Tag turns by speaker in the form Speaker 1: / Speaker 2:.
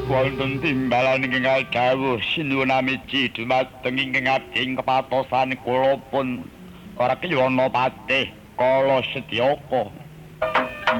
Speaker 1: wonten timbalan ingkang dawuh sinuwunamici dumateng ingkang abdi kepatosan kula pun ora kiyana patih kala sedyaka